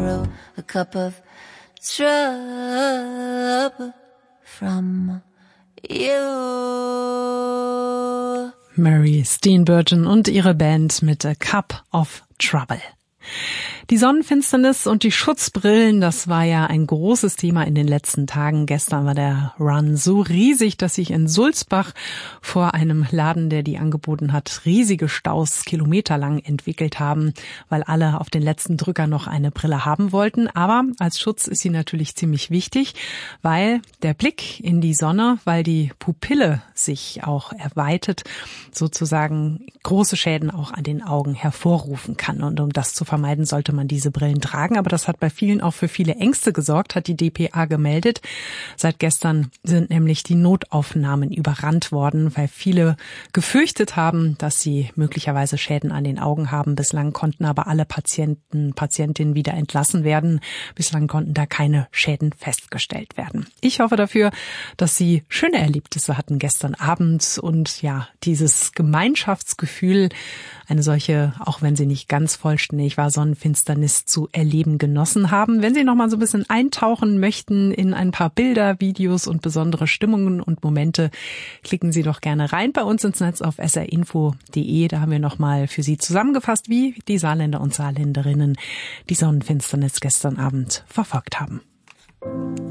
borrow a cup of trouble from you. Mary Steenburgen und ihre Band mit A Cup of Trouble. Die Sonnenfinsternis und die Schutzbrillen, das war ja ein großes Thema in den letzten Tagen. Gestern war der Run so riesig, dass sich in Sulzbach vor einem Laden, der die angeboten hat, riesige Staus kilometerlang entwickelt haben, weil alle auf den letzten Drücker noch eine Brille haben wollten. Aber als Schutz ist sie natürlich ziemlich wichtig, weil der Blick in die Sonne, weil die Pupille sich auch erweitert, sozusagen große Schäden auch an den Augen hervorrufen kann. Und um das zu vermeiden, sollte man diese Brillen tragen. Aber das hat bei vielen auch für viele Ängste gesorgt, hat die dpa gemeldet. Seit gestern sind nämlich die Notaufnahmen überrannt worden, weil viele gefürchtet haben, dass sie möglicherweise Schäden an den Augen haben. Bislang konnten aber alle Patientinnen wieder entlassen werden. Bislang konnten da keine Schäden festgestellt werden. Ich hoffe dafür, dass Sie schöne Erlebnisse hatten gestern Abend und ja, dieses Gemeinschaftsgefühl, eine solche, auch wenn sie nicht ganz vollständig war, Sonnenfinsternis zu erleben genossen haben. Wenn Sie noch mal so ein bisschen eintauchen möchten in ein paar Bilder, Videos und besondere Stimmungen und Momente, klicken Sie doch gerne rein bei uns ins Netz auf srinfo.de. Da haben wir noch mal für Sie zusammengefasst, wie die Saarländer und Saarländerinnen die Sonnenfinsternis gestern Abend verfolgt haben.